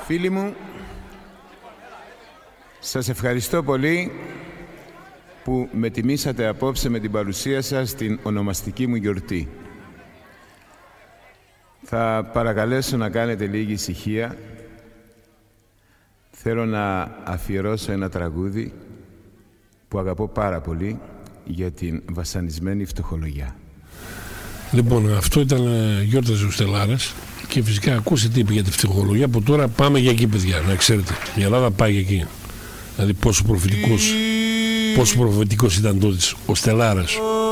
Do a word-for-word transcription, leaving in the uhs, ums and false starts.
Φίλοι μου, σας ευχαριστώ πολύ που με τιμήσατε απόψε με την παρουσία σας στην ονομαστική μου γιορτή. Θα παρακαλέσω να κάνετε λίγη ησυχία. Θέλω να αφιερώσω ένα τραγούδι που αγαπώ πάρα πολύ για την βασανισμένη φτωχολογιά. Λοιπόν, αυτό ήταν γιόρταζε ο Στελάρας και φυσικά ακούσε τι είπε για τη φτωχολογία, που τώρα πάμε για εκεί, παιδιά, να ξέρετε. Η Ελλάδα πάει για εκεί. Δηλαδή πόσο προφητικός, πόσο προφητικός ήταν τότε ο Στελάρας.